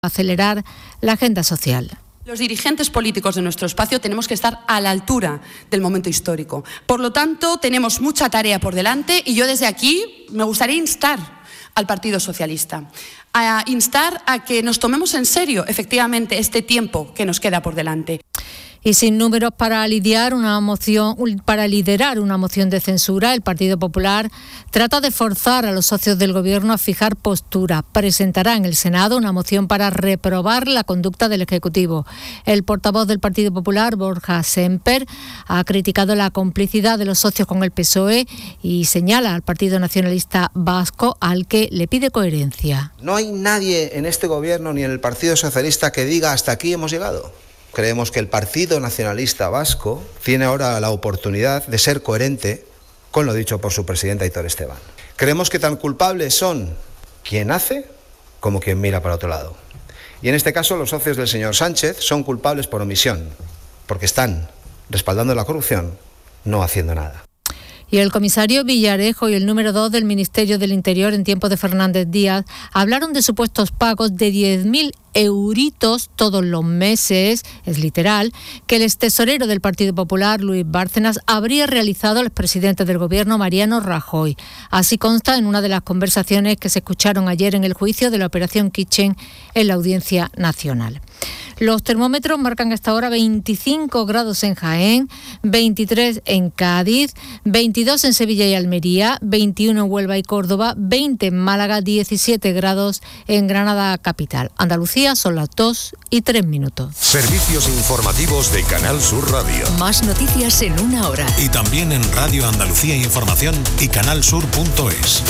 acelerar la agenda social. Los dirigentes políticos de nuestro espacio tenemos que estar a la altura del momento histórico. Por lo tanto, tenemos mucha tarea por delante y yo desde aquí me gustaría instar al Partido Socialista, a instar a que nos tomemos en serio, efectivamente, este tiempo que nos queda por delante. Y sin números para liderar una moción de censura, el Partido Popular trata de forzar a los socios del Gobierno a fijar postura. Presentará en el Senado una moción para reprobar la conducta del Ejecutivo. El portavoz del Partido Popular, Borja Semper, ha criticado la complicidad de los socios con el PSOE y señala al Partido Nacionalista Vasco, al que le pide coherencia. No hay nadie en este Gobierno ni en el Partido Socialista que diga hasta aquí hemos llegado. Creemos que el Partido Nacionalista Vasco tiene ahora la oportunidad de ser coherente con lo dicho por su presidente Aitor Esteban. Creemos que tan culpables son quien hace como quien mira para otro lado. Y en este caso los socios del señor Sánchez son culpables por omisión, porque están respaldando la corrupción, no haciendo nada. Y el comisario Villarejo y el número 2 del Ministerio del Interior en tiempo de Fernández Díaz hablaron de supuestos pagos de 10.000 euritos todos los meses, es literal, que el extesorero del Partido Popular, Luis Bárcenas, habría realizado al expresidente del Gobierno, Mariano Rajoy. Así consta en una de las conversaciones que se escucharon ayer en el juicio de la Operación Kitchen en la Audiencia Nacional. Los termómetros marcan hasta ahora 25 grados en Jaén, 23 en Cádiz, 22 en Sevilla y Almería, 21 en Huelva y Córdoba, 20 en Málaga, 17 grados en Granada capital. Andalucía son las 2:03. Servicios informativos de Canal Sur Radio. Más noticias en una hora. Y también en Radio Andalucía Información y canalsur.es.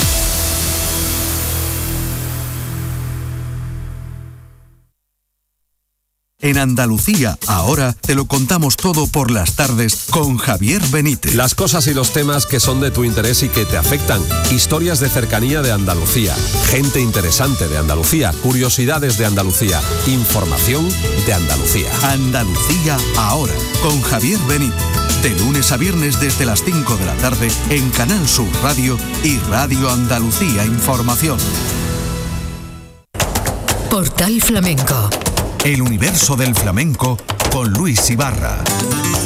En Andalucía, ahora te lo contamos todo por las tardes con Javier Benítez. Las cosas y los temas que son de tu interés y que te afectan. Historias de cercanía de Andalucía. Gente interesante de Andalucía. Curiosidades de Andalucía. Información de Andalucía. Andalucía, ahora, con Javier Benítez. De lunes a viernes desde las 5 de la tarde en Canal Sur Radio y Radio Andalucía Información. Portal Flamenco. El universo del flamenco con Luis Ibarra.